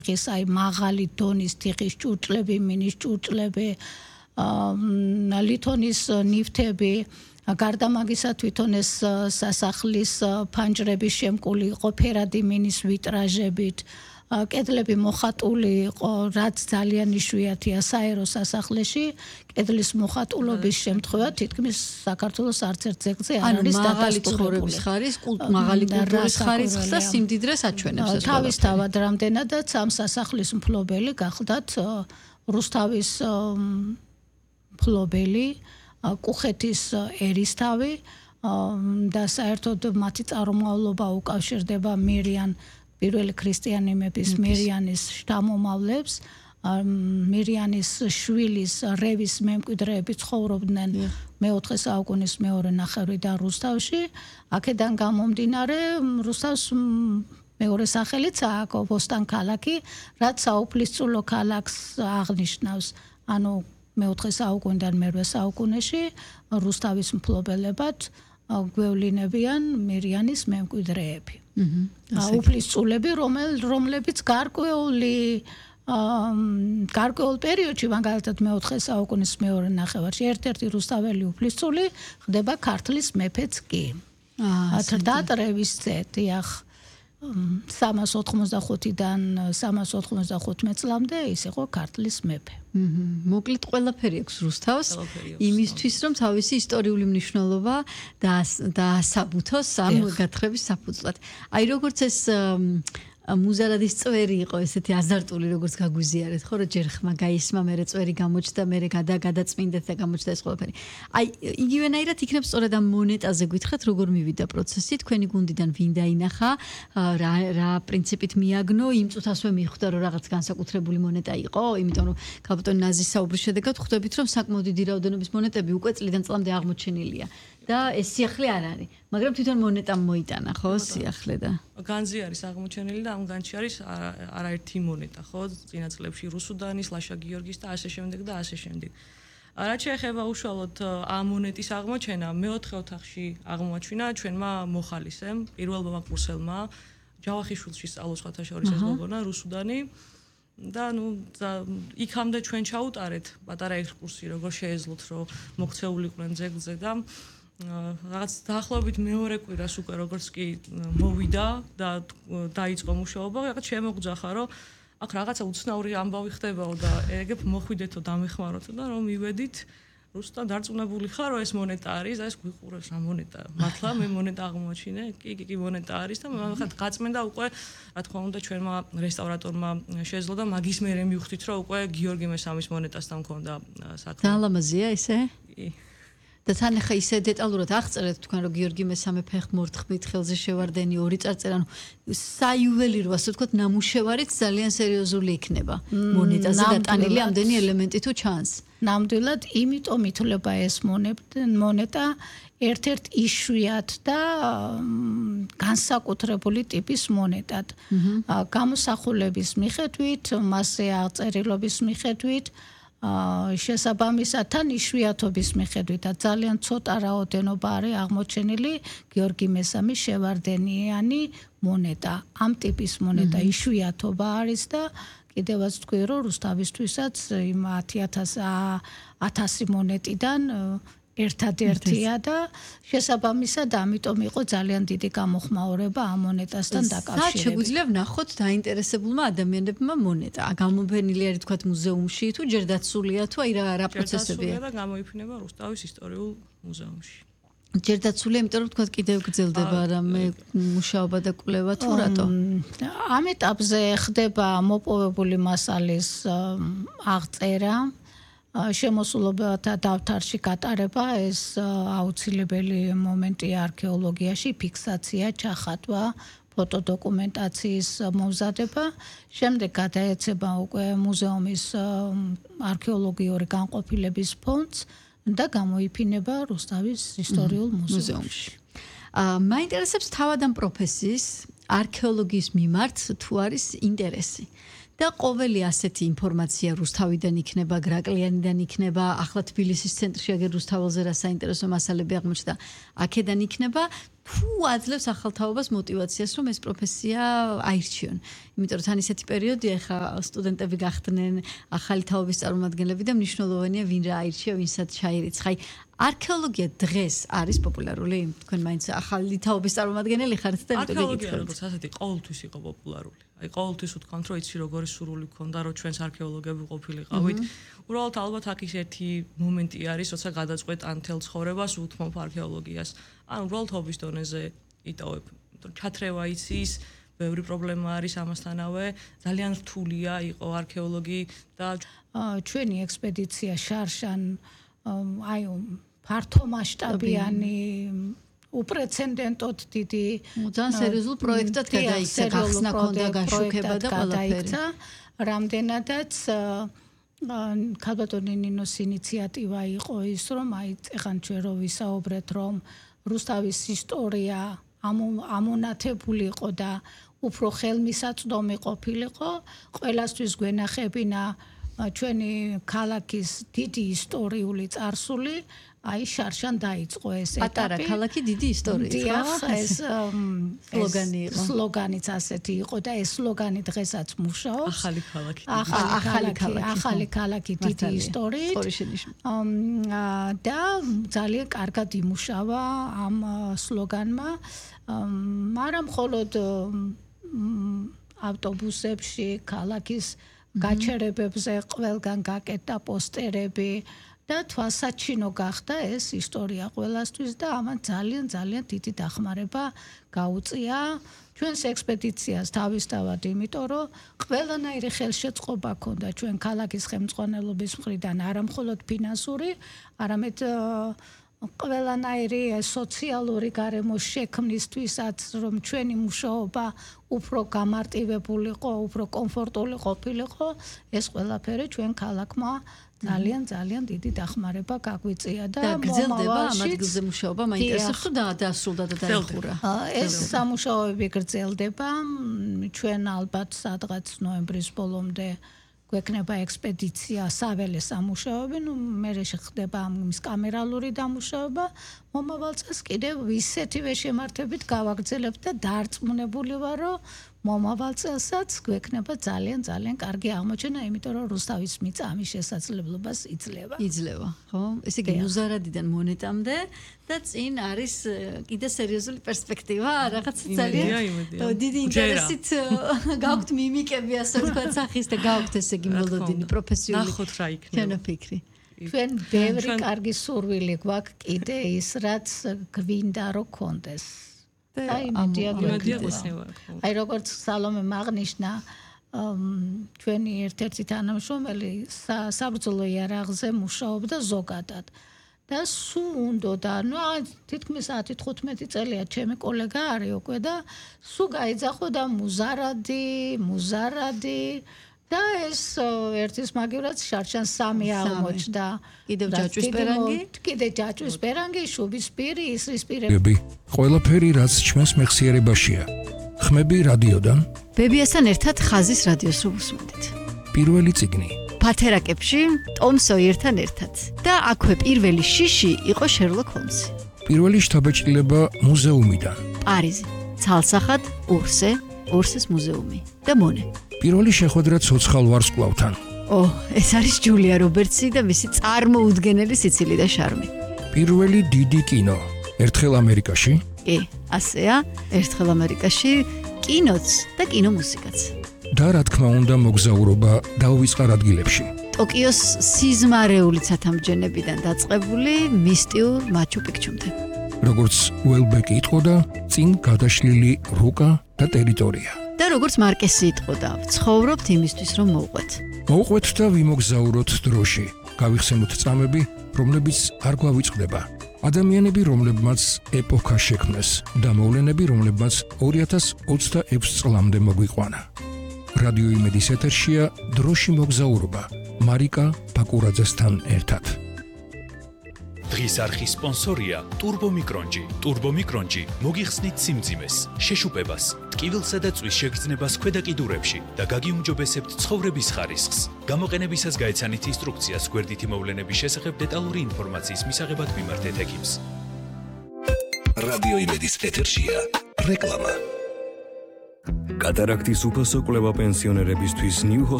ეს აი მაღალი დონის თიხის ჭურჭლები, მინის ჭურჭლები, ლითონის ნივთები, გარდა მაგისა თვითონ ეს სასახლის ფანჯრების შემკული იყო ფერადი მინის ვიტრაჟებით, კედლები მოხატული იყო, რაც ძალიან იშვიათია საერო სასახლეში, კედლის მოხატულობის შემთხვევა თითქმის საქართველოს არც ერთ ძეგლზე არ არის დადასტურებული. მაღალი კულტურის ხარისხს და სიმდიდრეს აჩვენებს ეს. თავისთავად რამდენადაც ამ სასახლის მფლობელი გახლდათ რუსთავის მფლობელი, კუხეთის ერისთავი და საერთოდ მათი წარმომავლობა უკავშირდება მირიან პირველი ქრისტიანი მეფის მირიანის შთამომავლებს, მირიანის შვილის რევის მემკვიდრეები ცხოვრობდნენ მე-4 საუკუნის მეორე ნახევრიდან რუსთავში. აქედან გამომდინარე რუსთავს მეორე სახელიც ააგო ბოსტან ქალაქი, რაც საუფლისწულო ქალაქს აღნიშნავს. ანუ მე-4 საუკუნიდან მე-8 საუკუნეში რუსთავის მფლობელებად გვევლინებიან მირიანის მემკვიდრეები. უფლისწულები, რომლებიც გარკვეულ პერიოდში, მაგალითად მე-4 საუკუნის მეორე ნახევარში, ერთ-ერთი რუსთაველი უფლისწული ხდება ქართლის მეფეც კი. დატრევის წეტიახ 385-დან 395 წლამდე ის იყო ქართლის მეფე. მოკლედ ყველაფერი აქვს რუსთავს იმისთვის რომ თავისი ისტორიული მნიშვნელობა დაასაბუთოს ამ გათხრების საფუძვლად. აი როგორც ეს მუზარადის წვერი იყო ესეთი აზარტული როგორც გაგვიზიარეთ ხო რომ ჯერ ხმა გაისმა მერე წვერი გამოჩნდა მერე გადაწმინდეთ და გამოჩნდა ეს ყველაფერი. აი იგივენაირად იქნებ სწორედ ამ მონეტაზე გითხრათ როგორ მივიდა პროცესი თქვენი გუნდიდან ვინ დაინახა რა პრინციპით მიაგნო იმ წუთასვე მიხვდა რომ რაღაც განსაკუთრებული მონეტა იყო იმიტომ რომ კაპიტან ნაზის საუბრის შედეგად ხვდებით რომ საკმაოდ დიდი რაოდენობის მონეტები უკვე წლიდან წლამდე აღმოჩენილია და ეს სიახლე არ არის მაგრამ თვითონ მონეტამ მოიტანა ხო სიახლე და განძი არის აღმოჩენილი და ამ განში არის არაერთი მონეტა ხო წინა წლებში რუსუდანის, ლაშა გიორგის და ასე შემდეგ და ასე შემდეგ. რაც შეეხება უშუალოდ ამ მონეტის აღმოჩენა მე-4 ოთახში აღმოაჩინა ჩვენმა მოხალისემ, პირველმა კურსელმა ჯავახიშვილში სწავლობს სხვათა შორის ეს გოგონა რუსუდანი და იქამდე ჩვენ ჩაუტარეთ პატარა ექსკურსი როგორ შეეძლოთ რომ მოქცეულიყვნენ ძეგლზე და რაღაც დაახლოებით მეორე კვირას უკვე როგორც კი მოვიდა და დაიწყო მუშაობა, რაღაც შემოგძახა რომ აქ რაღაცა უცნაური ამბავი ხდებაო და ეგებ მოხვიდეთო დამეხმაროთო და რომ მივედით რუსთან დარწმუნებული ხარ რომ ეს მონეტა არის და ეს გვიყურებს რა მონეტა მართლა მე მონეტა აღმოაჩინე კი მონეტა არის და ხა გაწმენდა უკვე რა თქმა უნდა ჩვენმა რესტავრატორმა შეძლო და მაგის მერე მივხვდით რომ უკვე გიორგი მესამის მონეტასთან მქონდა საქმე. დალამაზია ესე? და თან ახლა ისე დეტალურად აღწერეთ თქვენ რომ გიორგი მესამე ფეხმორთხმით ხელზე შევარდენი ორი წარწერა ანუ საიუველირო ასე ვთქვათ ნამუშევარიც ძალიან სერიოზული იქნება მონეტაზე დატანილი ამდენი ელემენტი თუ ჩანს ნამდვილად იმიტომ ითვლება ეს მონეტა ერთ-ერთ იშვიათ და განსაკუთრებული ტიპის მონეტად გამოსახულების მიხედვით მასზე აღწერილობის მიხედვით შესაბამისად თან იშვიათობის მიხედვით და ძალიან ცოტა რაოდენობა არის აღმოჩენილი გიორგი მესამის შევარდენიანი მონეტა. ამ ტიპის მონეტა იშვიათობა არის და კიდევაც თქვი რომ რუსთავისთვისაც იმ 1000 მონეტიდან ერთადერთია და შესაბამისად ამიტომ იყო ძალიან დიდი გამოხმაურება ამ მონეტასთან დაკავშირებით. შეგვიძლია ვნახოთ დაინტერესებულმა ადამიანებმა მონეტა. გამოფენილი არის თქვათ მუზეუმში თუ ჯერ დაცულია თუ აი რა პროცესებია? და გამოიფინება რუსთავის ისტორიულ მუზეუმში. ჯერ დაცულია, იმიტომ რომ თქვათ კიდევ გრძელდება რამე მუშაობა და კვლევა თუ რატო? ამ ეტაპზე ხდება მოპოვებული მასალის აღწერა შემოსულობათა დავთარში გატარება ეს აუცილებელი მომენტია არქეოლოგიაში ფიქსაცია, ჩახატვა, ფოტოდოკუმენტაციის მომზადება, შემდეგ გადაეცემა უკვე მუზეუმის არქეოლოგიური განყოფილების ფონდს და გამოიფინება რუსთავის ისტორიულ მუზეუმში. მაინტერესებს თავად ამ პროფესიის არქეოლოგიის მიმართ თუ არის ინტერესი. და ყოველი ასეთი ინფორმაცია რუსთავიდან იქნება, გრაკლიანიდან იქნება, ახლა თბილისის ცენტრში აგერ რუსთაველზე რა საინტერესო მასალები აღმოჩნდა, აქედან იქნება თუ აძლევს ახალთაობას მოტივაციას რომ ეს პროფესია აირჩიონ. იმიტომ რომ თან ისეთი პერიოდია ხა სტუდენტები გახდნენ ახალი თაობის წარმომადგენლები და მნიშვნელოვანია ვინ რა აირჩია, ვინსაც ჩაირიცხა. აი არქეოლოგია დღეს არის პოპულარული? თქვენ მაინც ახალი თაობის წარმომადგენელი ხართ და იმიტომ არქეოლოგია როგორც ასეთი ყოველთვის იყო პოპულარული. აი ყოველთვის ვთქვამთ რომ იცი როგორი სურვილი გქონდა რომ ჩვენს არქეოლოგები ყოფილიყავით. უბრალოდ ალბათ აქ ის ერთი მომენტი არის, როცა გადაწყვეტ ან თელ ცხოვრებას უთმობ არქეოლოგიას. ან უბრალოდ ჰობის დონეზე იტოვებ. ჩათრევა იცის, ბევრი პრობლემა არის ამასთანავე, ძალიან რთულია იყო არქეოლოგი და ჩვენი ექსპედიცია შარშან აი ფართო მასშტაბიანი უპრეცედენტოდ დიდი ძალიან სერიოზულ პროექტად გადაიქცა, გახსნა ქონდა გაშუქება და ყველაფერი. რამდენადაც ქალბატონი ნინოს ინიციატივა იყო ის, რომ აი ეხან ჩვენ რო ვისაუბრეთ, რომ რუსთავის ისტორია ამონათებული იყო და უფრო ხელმისაწვდომი ყოფილიყო, ყველასთვის გვენახებინა ჩვენი ქალაქის დიდი ისტორიული წარსული, აი შარშან დაიწყო ეს ეტაპი. პატარა ქალაქი დიდი ისტორიით, ხო? ეს სლოგანი იყო. სლოგანიც ასეთი იყო და ეს სლოგანი დღესაც მუშაობს. ახალი ქალაქი. ახალი ქალაქი დიდი ისტორიით. და ძალიან კარგად იმუშავა ამ სლოგანმა. მაგრამ მხოლოდ ავტობუსებში ქალაქის გაჩერებებზე ყველგან გაკეტა პოსტერები და თვალსაჩინო გახდა ეს ისტორია ყველასთვის და ამან ძალიან დიდი დახმარება გაუწია ჩვენს ექსპედიციას თავისთავად, იმიტომ რომ ყველანაირი ხელშეწყობა ჰქონდა ჩვენ ქალაქის ხელმძღვანელობის მხრიდან, არა მხოლოდ ფინანსური, არამედ ყველანაირი სოციალური გარემოს შექმნისთვისაც, რომ ჩვენი მუშაობა უფრო გამარტივებულიყო, უფრო კომფორტული ყოფილიყო, ეს ყველაფერი ჩვენ ქალაქმა ძალიან დიდი დახმარება გაგვიწია და გრძელდება ამ ადგილზე მუშაობა, მაინტერესებს თუ დაასრულდა და დაიხურა. ეს სამუშაოები გრძელდება, ჩვენ ალბათ სადღაც ნოემბრის ბოლომდე გვექნება ექსპედიცია საველე სამუშაოები, მე ხდება ამის კამერალური დამუშავება, მომავალ წელს კიდევ ისეთივე შემართებით გავაგრძელებთ და დარწმუნებული ვარ, რომ მომავალ წელსაც გვექნება ძალიან კარგი აღმოჩენა, იმიტომ რომ რუსთავის მიწა ამის შესაძლებლობას იძლევა. ხო? ესე იგი მუზარადიდან მონეტამდე და წინ არის კიდე სერიოზული პერსპექტივა, რაღაც ძალიან დიდი ინტერესით გაქვთ მიმიკები, ასე ვთქვათ, სახის და გაქვთ ესე იგი მოლოდინი პროფესიული. ნახოთ რა იქნება. ფიქრი. ჩვენ ბევრი კარგი სურვილი გვაქვს კიდე ის, რაც გვინდა რომ კონდეს. აი როგორც სალომე აღნიშნა, ჩვენი ერთ-ერთი თანამშრომელი საბრძოლო იარაღზე მუშაობდა ზოგადად და სულ უნდა თითქმის 10-15 წელია ჩემი კოლეგა არის უკვე და სულ გაიძახოდა მუზარადი და ეს ერთის მაგივრად შარშან 3 აღმოჩნდა. კიდე ჯაჭვის პერანგი, შუბის პირი, ისრის პირები. ყველაფერი რაც ჩვენს მეხსიერებაშია. ხმები რადიოდან. ბებიასთან ერთად ხაზის რადიოს რო უსმენთ. პირველი წიგნი. ფათერაკებში ტომ სოიერთან ერთად. და აქვე პირველი შიში იყო შერლოკ ჰოლმსი. პირველი შთაბეჭდილება მუზეუმიდან. პარიზი. ცალსახად ორსეს მუზეუმი და მონე. პირველი შეხვედრა ცოცხალ ვარსკვლავთან. ეს არის ჯულია რობერტსი და მისი წარმოუდგენელი სიცილი და შარმი. პირველი დიდი კინო. ერთხელ ამერიკაში? კი, ასეა, ერთხელ ამერიკაში კინოც და კინომუსიკაც. და რა თქმა უნდა მოგზაურობა დაუვიწყარ ადგილებში. ტოკიოს სიზმარეული ცათამბჯენებიდან დაწყებული მისტიურ მაჩუ-პიქჩუმდე. როგორც უელბეკი იტყოდა, წინ გადაშლილი რუკა და ტერიტორია. და როგორც მარკესი იტყოდა, ვცხოვრობთ იმისთვის, რომ მოვყვეთ. მოვყვეთ და ვიმოგზაუროთ დროში. გავიხსენოთ წამები, რომლებიც არ გვავიწყდება. ადამიანები, რომლებმაც ეპოქა შექმნეს და მოვლენები, რომლებმაც 2026 წლამდე მოგვიყვანა. რადიო იმედის ეთერშია დროში მოგზაურობა. მარიკა ბაკურაძესთან ერთად. დღის არხის სპონსორია ტურბომიკრონჯი. ტურბომიკრონჯი მოგიხსნით სიმძიმეს, შეშუპებას, ტკივილსა და წვის შეგრძნებას ქვედა კიდურებში და გაგიუმჯობესებთ ცხოვრების ხარისხს. გამოყენებისას გაეცანით ინსტრუქციას გვერდითი მოვლენების შესახებ დეტალური ინფორმაციის მისაღებად მიმართეთ ექიმს. რადიო იმედის ეთერშია რეკლამა. კატარაქტის უფასო კვლევა პენსიონერებისთვის New